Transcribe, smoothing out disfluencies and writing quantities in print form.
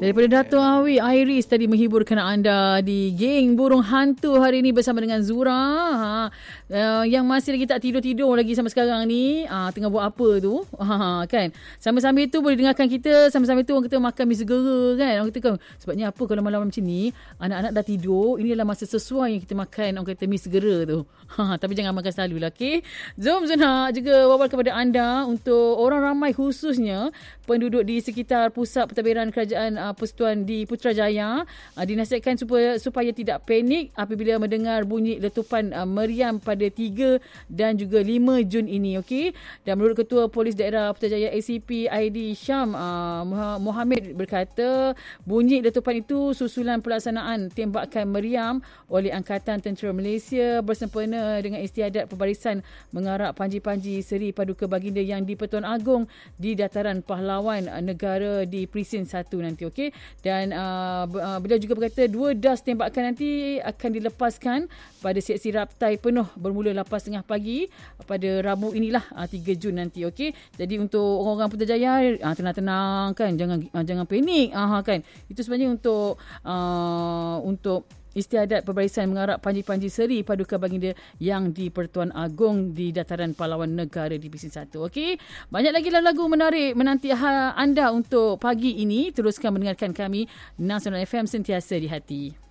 Daripada Dato' Awi Iris tadi menghiburkan anda di Geng Burung Hantu hari ini bersama dengan Zura. Yang masih lagi tak tidur-tidur lagi sampai sekarang ni, tengah buat apa tu? Kan? Sambil-sambil tu boleh dengarkan kita, sambil-sambil tu orang kata makan mi segera kan. Orang kata kan, sebabnya apa kalau malam-malam macam ni, anak-anak dah tidur, ini adalah masa sesuai yang kita makan orang kata mi segera tu. Tapi jangan makan selalu lah, okey? Zom Zuna juga wawal kepada anda untuk orang ramai khususnya penduduk di sekitar pusat pentadbiran kerajaan Persekutuan di Putrajaya, dinasihatkan supaya tidak panik apabila mendengar bunyi letupan meriam pada 3 dan juga 5 Jun ini, okey. Dan menurut Ketua Polis Daerah Putrajaya ACP ID Syam Mohammed berkata, bunyi letupan itu susulan pelaksanaan tembakan meriam oleh Angkatan Tentera Malaysia bersempena dengan istiadat pembarisan mengarak panji-panji Seri Paduka Baginda yang di Pertuan Agong di Dataran Pahlawan Negara di Presin 1 nanti, okey. Dan beliau juga berkata 2 das tembakan nanti akan dilepaskan pada sesi raptai penuh bermula 8.30 pagi pada Rabu inilah 3 Jun nanti, okey. Jadi untuk orang-orang Putrajaya, tenang-tenang kan, jangan panik kan. Itu sebenarnya untuk istiadat pembarisan mengarak panji-panji Seri Paduka Baginda yang di Pertuan Agong di Dataran Pahlawan Negara di Presin 1. Okey, banyak lagi lagu menarik menanti anda untuk pagi ini. Teruskan mendengarkan kami Nasional FM, sentiasa di hati.